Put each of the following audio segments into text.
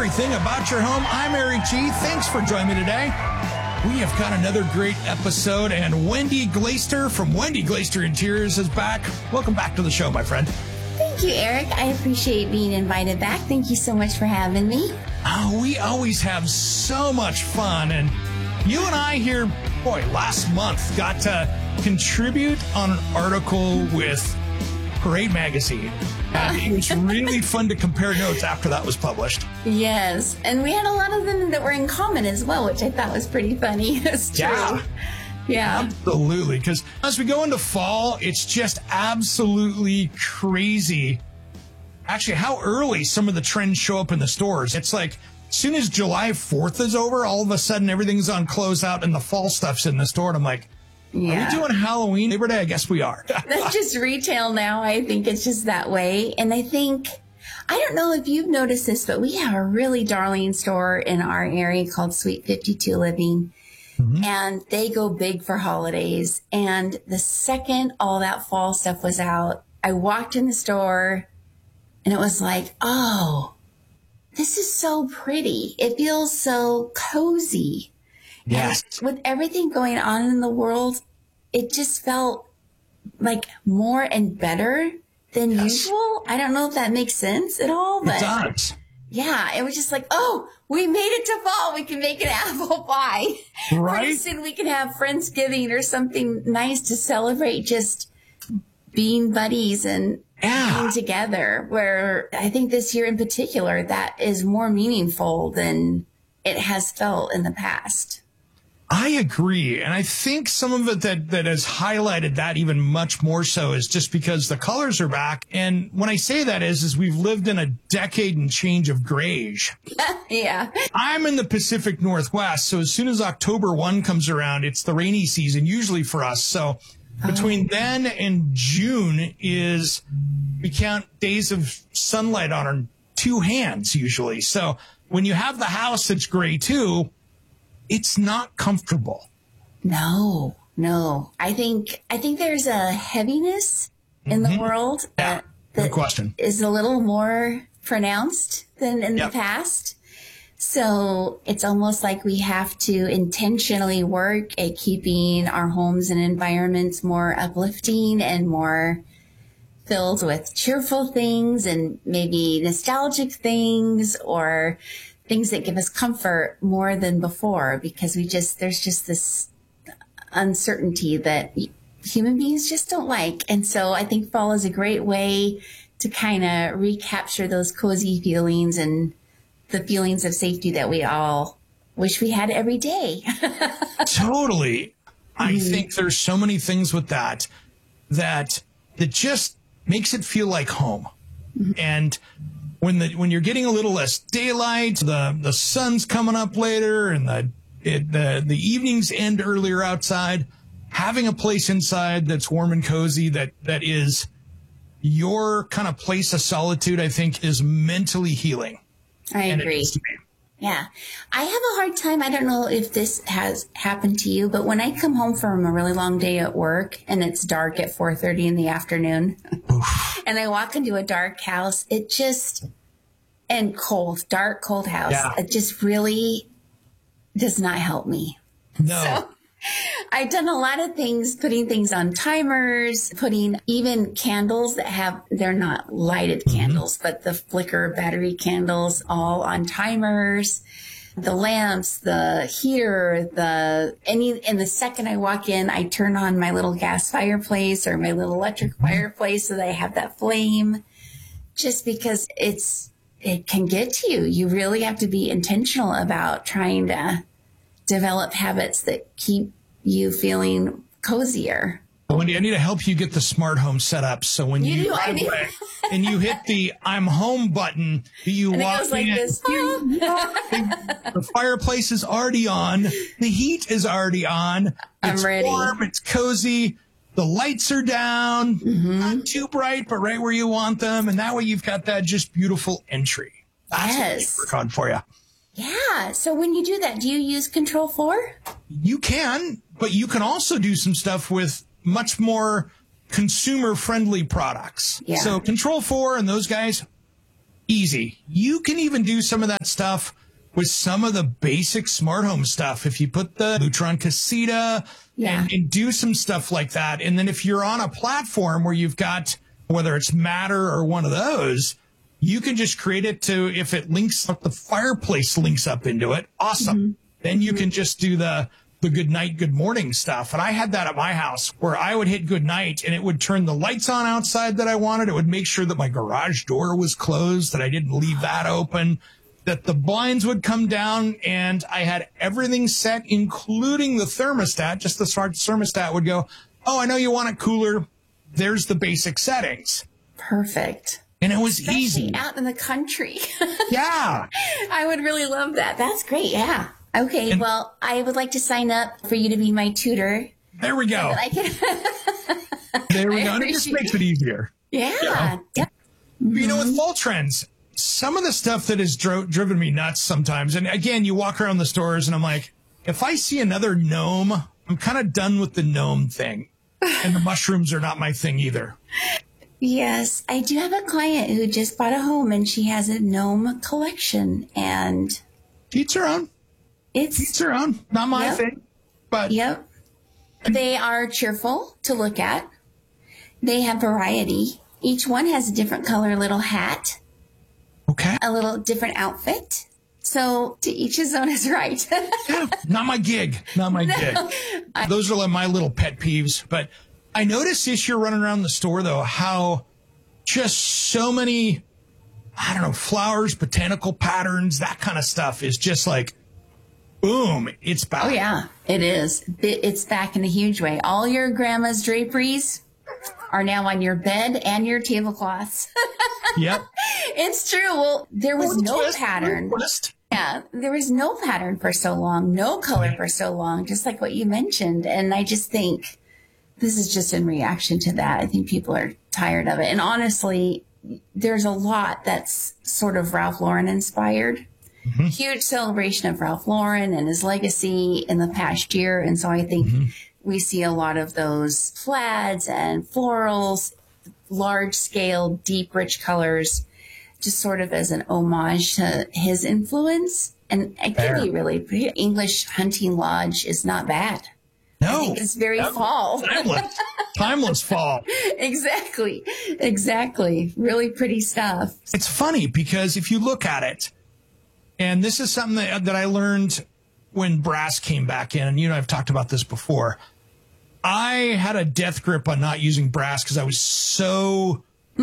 everything about your home. I'm Eric G. Thanks for joining me today. We have got another great episode, and Wendy Glaister from Wendy Glaister Interiors is back. Welcome back to the show, my friend. Thank you, Eric. I appreciate being invited back. Thank you so much for having me. Oh, we always have so much fun, and you and I here, last month got to contribute on an article with Parade Magazine. And it was really fun to compare notes after that was published. Yes, and we had a lot of them that were in common as well, which I thought was pretty funny. It's true. Yeah. Absolutely, because as we go into fall, it's just absolutely crazy. Actually, how early some of the trends show up in the stores. It's like as soon as July 4th is over, all of a sudden everything's on closeout and the fall stuff's in the store. And I'm like, Are we doing Halloween? Labor Day? I guess we are. That's just retail now. I think it's just that way. And I don't know if you've noticed this, but we have a really darling store in our area called Sweet 52 Living. Mm-hmm. And they go big for holidays. And the second all that fall stuff was out, I walked in the store and it was like, oh, this is so pretty. It feels so cozy. Yes. And with everything going on in the world, it just felt like more and better than usual. I don't know if that makes sense at all, but it does. Yeah, it was just like, oh, we made it to fall. We can make an apple pie. Right. Pretty soon we can have Friendsgiving or something nice to celebrate just being buddies and being together, where I think this year in particular, that is more meaningful than it has felt in the past. I agree. And I think some of it that has highlighted that even much more so is just because the colors are back. And when I say that is we've lived in a decade and change of grayish. Yeah. I'm in the Pacific Northwest. So as soon as October 1 comes around, it's the rainy season, usually for us. So between then and June we count days of sunlight on our two hands usually. So when you have the house that's gray too, it's not comfortable. No. I think there's a heaviness in the world that is a little more pronounced than in the past. So it's almost like we have to intentionally work at keeping our homes and environments more uplifting and more filled with cheerful things and maybe nostalgic things or things that give us comfort more than before, because there's just this uncertainty that human beings just don't like. And so I think fall is a great way to kind of recapture those cozy feelings and the feelings of safety that we all wish we had every day. Totally. I think there's so many things with that just makes it feel like home. And when you're getting a little less daylight, the sun's coming up later and the evenings end earlier outside, having a place inside that's warm and cozy, that is your kind of place of solitude, I think is mentally healing. I agree. Yeah. I have a hard time. I don't know if this has happened to you, but when I come home from a really long day at work and it's dark at 4:30 in the afternoon and I walk into a dark house, and dark, cold house, it just really does not help me. No. So I've done a lot of things, putting things on timers, putting even candles they're not lighted candles, but the flicker battery candles all on timers, the lamps, and the second I walk in, I turn on my little gas fireplace or my little electric fireplace so that I have that flame, just because it can get to you. You really have to be intentional about trying to develop habits that keep you feeling cozier. Wendy, I need to help you get the smart home set up. So when you drive away and you hit the I'm home button, you walk in. Like this. The fireplace is already on. The heat is already on. It's ready. Warm. It's cozy. The lights are down. Not too bright, but right where you want them. And that way you've got that just beautiful entry. That's what we work on for you. Yeah. So when you do that, do you use Control 4? You can, but you can also do some stuff with much more consumer-friendly products. Yeah. So Control 4 and those guys, Easy. You can even do some of that stuff with some of the basic smart home stuff. If you put the Lutron Casita and do some stuff like that. And then if you're on a platform where you've got, whether it's Matter or one of those, you can just create it to, if it links up, the fireplace links up into it. Awesome. Then you can just do the good night, good morning stuff. And I had that at my house where I would hit good night and it would turn the lights on outside that I wanted. It would make sure that my garage door was closed, that I didn't leave that open, that the blinds would come down, and I had everything set, including the thermostat. Just the smart thermostat would go, oh, I know you want it cooler. There's the basic settings. Perfect. And it was especially easy. Out in the country. Yeah. I would really love that. That's great. Yeah. Okay, well, I would like to sign up for you to be my tutor. There we go. There we go. And it just makes it easier. Yeah. You know, with fall trends, some of the stuff that has driven me nuts sometimes, and again, you walk around the stores and I'm like, if I see another gnome, I'm kind of done with the gnome thing. And the mushrooms are not my thing either. Yes, I do have a client who just bought a home and she has a gnome collection, and each her own. It's her own, not my thing. But they are cheerful to look at. They have variety. Each one has a different color little hat. Okay. A little different outfit. So to each his own is right. Yeah, not my gig. Not my gig. Those are like my little pet peeves. But I noticed this year running around the store, though, how just so many, I don't know, flowers, botanical patterns, that kind of stuff is just like, boom, it's back. Oh, yeah, it is. It's back in a huge way. All your grandma's draperies are now on your bed and your tablecloths. Yep. It's true. Well, there was no pattern. Yeah, there was no pattern for so long, no color for so long, just like what you mentioned. And I just think this is just in reaction to that. I think people are tired of it. And honestly, there's a lot that's sort of Ralph Lauren inspired. Huge celebration of Ralph Lauren and his legacy in the past year. And so I think we see a lot of those plaids and florals, large scale, deep, rich colors, just sort of as an homage to his influence. And it can be really pretty. English Hunting Lodge is not bad. No. I think it's very fall. Timeless fall. Exactly. Really pretty stuff. It's funny because if you look at it, and this is something that I learned when brass came back in, and I've talked about this before. I had a death grip on not using brass because I was so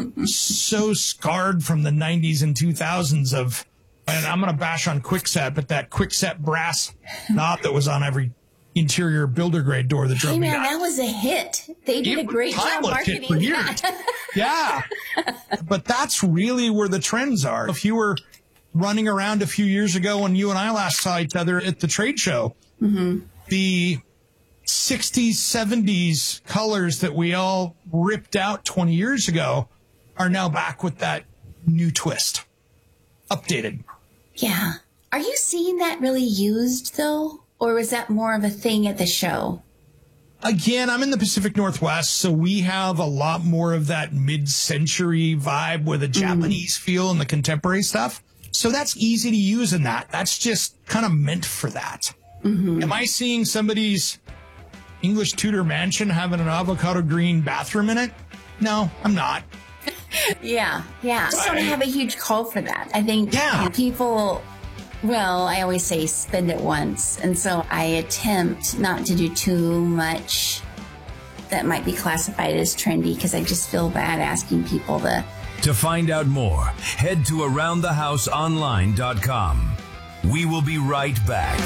scarred from the 90s and 2000s of, and I'm going to bash on Kwikset, but that Kwikset brass knob that was on every interior builder grade door that drove me nuts. That was a hit. They did a great job marketing for years. Yeah. But that's really where the trends are. If you were running around a few years ago when you and I last saw each other at the trade show, the 60s, 70s colors that we all ripped out 20 years ago are now back with that new twist. Updated. Yeah. Are you seeing that really used, though? Or was that more of a thing at the show? Again, I'm in the Pacific Northwest, so we have a lot more of that mid-century vibe with a Japanese feel and the contemporary stuff. So that's easy to use in that. That's just kind of meant for that. Am I seeing somebody's English Tudor mansion having an avocado green bathroom in it? No, I'm not. Yeah. I just don't have a huge call for that. I think people, well, I always say spend it once. And so I attempt not to do too much that might be classified as trendy because I just feel bad asking people To find out more, head to AroundTheHouseOnline.com. We will be right back.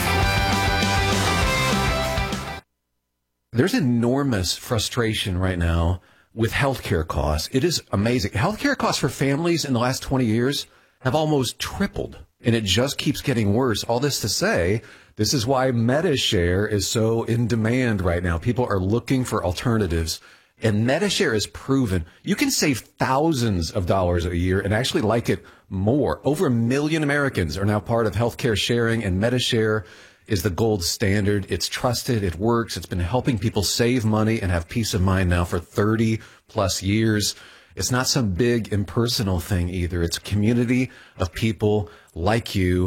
There's enormous frustration right now with healthcare costs. It is amazing. Healthcare costs for families in the last 20 years have almost tripled, and it just keeps getting worse. All this to say, this is why MediShare is so in demand right now. People are looking for alternatives. And MediShare is proven you can save thousands of dollars a year and actually like it more. Over 1 million Americans are now part of healthcare sharing, and MediShare is the gold standard. It's trusted. It works. It's been helping people save money and have peace of mind now for 30 plus years. It's not some big impersonal thing either. It's a community of people like you